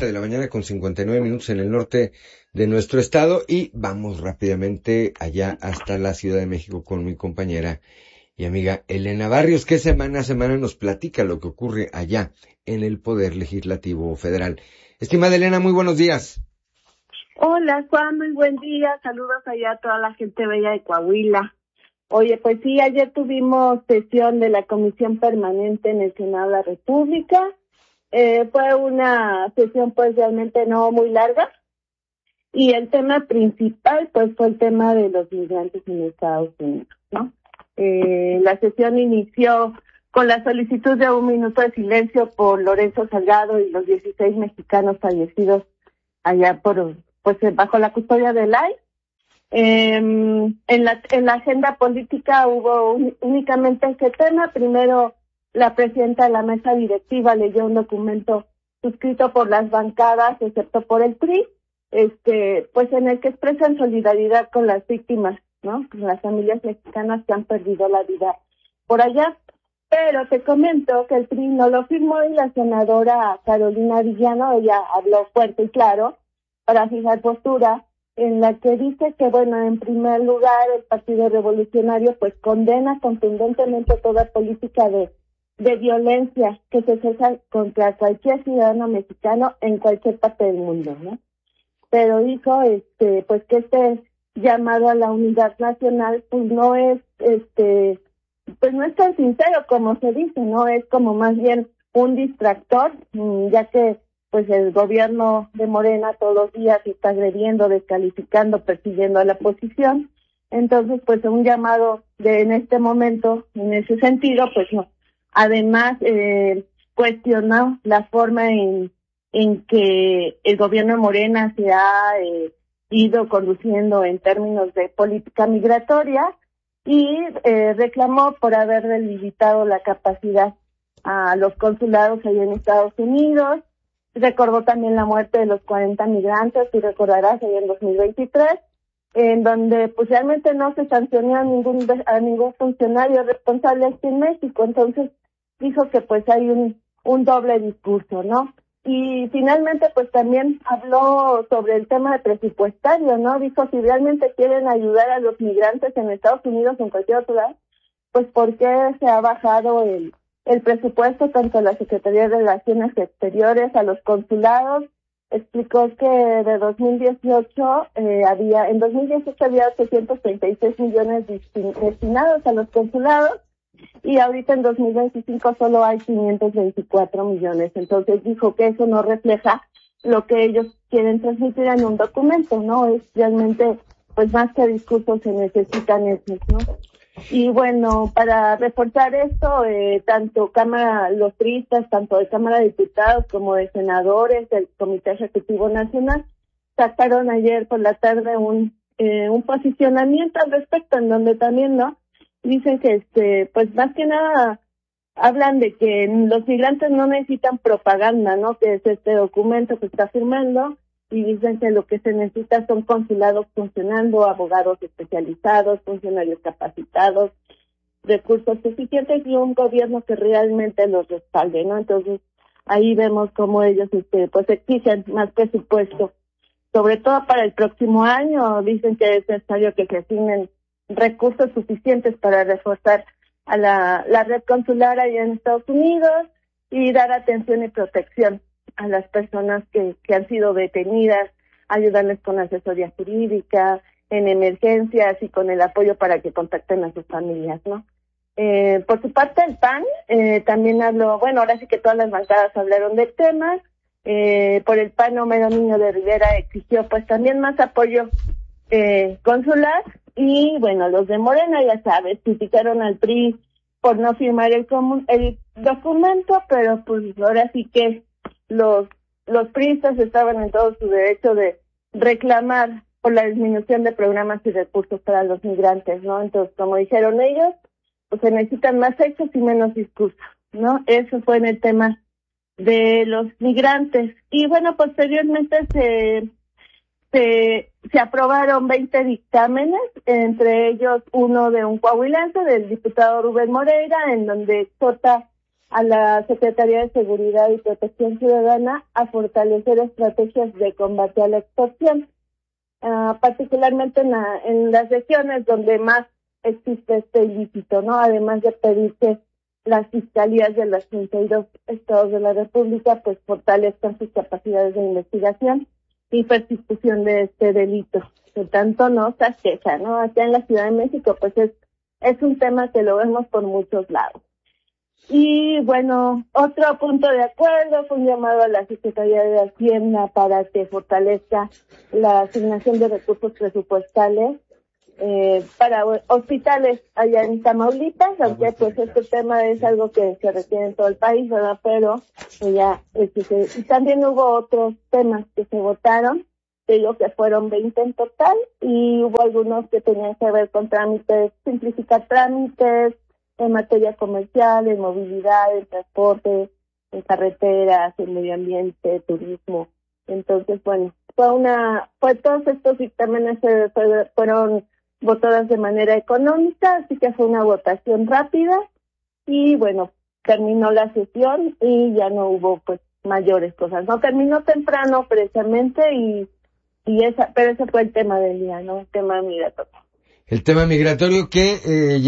de la mañana con 59 minutos en el norte de nuestro estado y vamos rápidamente allá hasta la Ciudad de México con mi compañera y amiga Elena Barrios, que semana a semana nos platica lo que ocurre allá en el Poder Legislativo Federal. Estimada Elena, muy buenos días. Hola Juan, muy buen día, saludos allá a toda la gente bella de Coahuila. Oye, pues sí, ayer tuvimos sesión de la Comisión Permanente en el Senado de la República. Fue una sesión pues realmente no muy larga y el tema principal pues fue el tema de los migrantes en Estados Unidos, ¿no? La sesión inició con la solicitud de 1 minuto de silencio por Lorenzo Salgado y los 16 mexicanos fallecidos allá bajo la custodia del ICE. En la agenda política hubo únicamente ese tema. Primero, la presidenta de la mesa directiva leyó un documento suscrito por las bancadas, excepto por el PRI, pues en el que expresan solidaridad con las víctimas, ¿no? Con las familias mexicanas que han perdido la vida por allá. Pero te comento que el PRI no lo firmó y la senadora Carolina Villano, ella habló fuerte y claro para fijar postura, en la que dice que, bueno, en primer lugar, el Partido Revolucionario pues condena contundentemente toda política de violencia que se ejerza contra cualquier ciudadano mexicano en cualquier parte del mundo, ¿no? Pero dijo, pues que este llamado a la unidad nacional pues no es, pues no es tan sincero como se dice, ¿no? Es como más bien un distractor, ya que pues el gobierno de Morena todos los días está agrediendo, descalificando, persiguiendo a la oposición. Entonces, pues un llamado en este momento, en ese sentido, pues no. Además, cuestionó la forma en que el gobierno de Morena se ha ido conduciendo en términos de política migratoria y reclamó por haber limitado la capacidad a los consulados allá en Estados Unidos. Recordó también la muerte de los 40 migrantes, y recordarás, allá en 2023, en donde pues realmente no se sancionó a ningún funcionario responsable aquí en México. Entonces dijo que pues hay un doble discurso, ¿no? Y finalmente pues también habló sobre el tema de presupuestario, ¿no? Dijo, si realmente quieren ayudar a los migrantes en Estados Unidos o en cualquier otro lado, pues ¿por qué se ha bajado el presupuesto tanto a la Secretaría de Relaciones Exteriores, a los consulados? Explicó que de 2018 en 2018 había 836 millones destinados a los consulados y ahorita en 2025 solo hay 524 millones. Entonces dijo que eso no refleja lo que ellos quieren transmitir en un documento, ¿no? Es realmente, pues más que discursos se necesitan hechos, ¿no? Y bueno, para reforzar esto, tanto los priistas, tanto de Cámara de Diputados como de senadores del Comité Ejecutivo Nacional, sacaron ayer por la tarde un posicionamiento al respecto, en donde también, ¿no? Dicen que, pues más que nada, hablan de que los migrantes no necesitan propaganda, ¿no? Que es este documento que está firmando, y dicen que lo que se necesita son consulados funcionando, abogados especializados, funcionarios capacitados, recursos suficientes y un gobierno que realmente los respalde, ¿no? Entonces, ahí vemos cómo ellos pues exigen más presupuesto, sobre todo para el próximo año. Dicen que es necesario que se asignen recursos suficientes para reforzar a la red consular allá en Estados Unidos y dar atención y protección a las personas que han sido detenidas, ayudarles con asesoría jurídica, en emergencias y con el apoyo para que contacten a sus familias, ¿no? Por su parte, el PAN también habló, bueno, ahora sí que todas las bancadas hablaron del tema. Por el PAN, Homero Niño de Rivera exigió pues también más apoyo consular. Y bueno, los de Morena, ya sabes, criticaron al PRI por no firmar el documento, pero pues ahora sí que los priistas estaban en todo su derecho de reclamar por la disminución de programas y recursos para los migrantes, ¿no? Entonces, como dijeron ellos, pues se necesitan más hechos y menos discursos, ¿no? Eso fue en el tema de los migrantes. Y bueno, posteriormente se aprobaron 20 dictámenes, entre ellos uno de un coahuilense, del diputado Rubén Moreira, en donde exhorta a la Secretaría de Seguridad y Protección Ciudadana a fortalecer estrategias de combate a la extorsión, particularmente en las regiones donde más existe este ilícito, ¿no? Además de pedir que las fiscalías de los 32 estados de la República pues fortalezcan sus capacidades de investigación y persecución de este delito, que tanto nos aqueja, ¿no? Acá en la Ciudad de México pues es un tema que lo vemos por muchos lados. Y bueno, otro punto de acuerdo fue un llamado a la Secretaría de Hacienda para que fortalezca la asignación de recursos presupuestales para hospitales allá en Tamaulipas, aunque pues este tema es algo que se requiere en todo el país, ¿verdad? Pero ya y también hubo otros temas que se votaron, digo que fueron 20 en total, y hubo algunos que tenían que ver con trámites, simplificar trámites en materia comercial, en movilidad, en transporte, en carreteras, en medio ambiente, turismo. Entonces, bueno, todos estos dictámenes fueron votadas de manera económica, así que fue una votación rápida y bueno, terminó la sesión y ya no hubo pues mayores cosas. No terminó temprano precisamente pero ese fue el tema del día, ¿no? El tema migratorio. El tema migratorio que